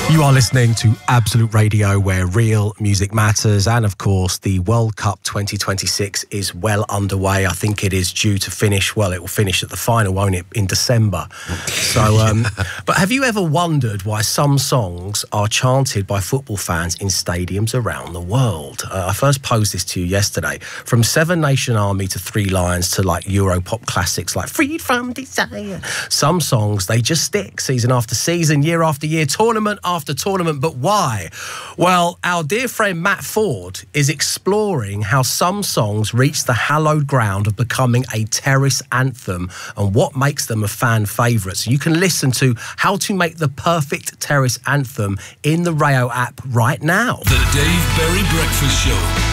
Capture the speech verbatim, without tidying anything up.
You are listening to Absolute Radio, where real music matters, and of course the World Cup twenty twenty-six is well underway. I think it is due to finish, well, it will finish at the final, won't it, in December. So, um, but have you ever wondered why some songs are chanted by football fans in stadiums around the world? Uh, I first posed this to you yesterday. From Seven Nation Army to Three Lions to like Europop classics like Freed from Desire. Some songs, they just stick season after season, year after year, tournament after tournament. But why? Well, our dear friend Matt Ford is exploring how some songs reach the hallowed ground of becoming a terrace anthem and what makes them a fan favourite. So you can listen to how to make the perfect terrace anthem in the Rayo app right now. The Dave Berry Breakfast Show.